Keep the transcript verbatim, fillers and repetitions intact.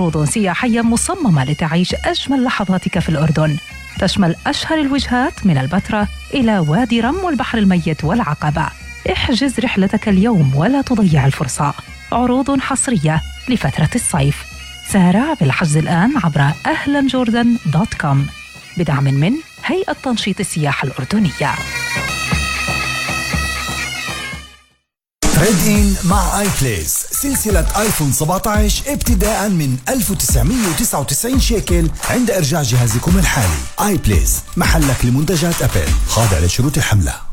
عروض سياحية مصممة لتعيش أجمل لحظاتك في الأردن، تشمل أشهر الوجهات من البتراء إلى وادي رم والبحر الميت والعقبة. احجز رحلتك اليوم ولا تضيع الفرصة. عروض حصرية لفترة الصيف. سارع بالحجز الآن عبر أهلا جوردن دوت كوم بدعم من هيئة تنشيط السياحة الأردنية. تريد إن مع آي بليس، سلسلة آيفون سبعة عشر ابتداء من ألف وتسعمية وتسعة وتسعين شيكل عند إرجاع جهازكم الحالي. آي بليس محلك لمنتجات أبل، خاضع لشروط الحملة.